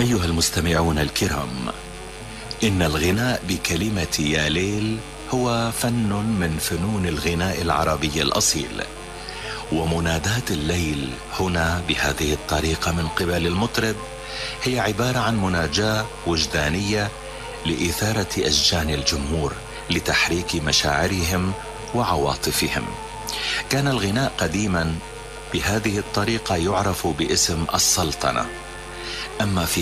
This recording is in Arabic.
أيها المستمعون الكرام، إن الغناء بكلمة يا ليل هو فن من فنون الغناء العربي الأصيل، ومنادات الليل هنا بهذه الطريقة من قبل المطرب هي عبارة عن مناجاة وجدانية لإثارة أشجان الجمهور لتحريك مشاعرهم وعواطفهم. كان الغناء قديما بهذه الطريقة يعرف باسم السلطنة. أما في